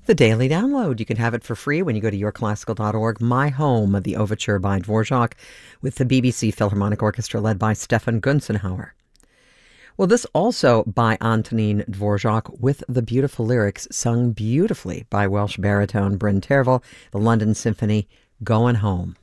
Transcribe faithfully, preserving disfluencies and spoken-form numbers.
The Daily Download. You can have it for free when you go to your classical dot org. My Home, the overture by Dvorak, with the B B C Philharmonic Orchestra led by Stefan Gunzenhauer. Well, this also by Antonín Dvorak with the beautiful lyrics sung beautifully by Welsh baritone Bryn Terfel, the London Symphony, Going Home.